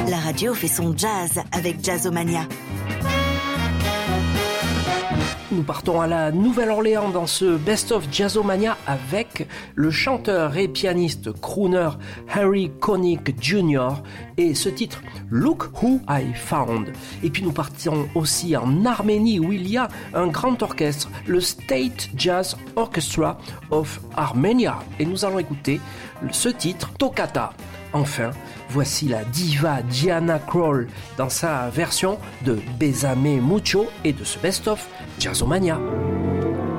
La radio fait son jazz avec Jazzomania. Nous partons à la Nouvelle-Orléans dans ce Best of Jazzomania avec le chanteur et pianiste crooner Harry Connick Jr. et ce titre Look Who I Found. Et puis nous partons aussi en Arménie où il y a un grand orchestre, le State Jazz Orchestra of Armenia. Et nous allons écouter ce titre Toccata. Enfin, voici la diva Diana Krall dans sa version de Bésame Mucho et de ce best-of Jazzomania.